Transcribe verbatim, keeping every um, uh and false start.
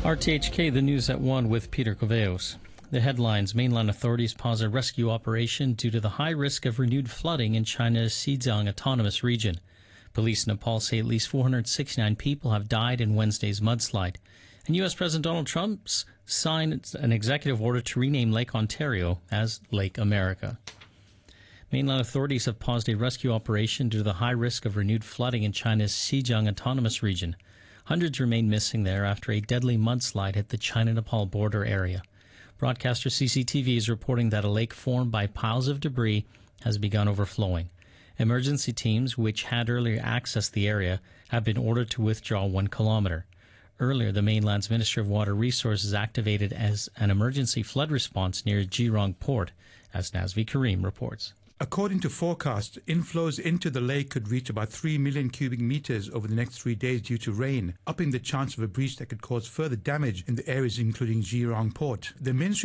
R T H K, the news at one with Peter Coveos. The headlines: mainland authorities pause a rescue operation due to the high risk of renewed flooding in China's Xinjiang Autonomous Region. Police in Nepal say at least four hundred sixty-nine people have died in Wednesday's mudslide. And U S President Donald Trump signed an executive order to rename Lake Ontario as Lake America. Mainland authorities have paused a rescue operation due to the high risk of renewed flooding in China's Xinjiang Autonomous Region. Hundreds remain missing there after a deadly mudslide hit the China-Nepal border area. Broadcaster C C T V is reporting that a lake formed by piles of debris has begun overflowing. Emergency teams, which had earlier accessed the area, have been ordered to withdraw one kilometer. Earlier, the mainland's Ministry of Water Resources activated as an emergency flood response near Jirong Port, as Nazvi Karim reports. According to forecasts, inflows into the lake could reach about three million cubic meters over the next three days due to rain, upping the chance of a breach that could cause further damage in the areas including Jirong Port. The Ministry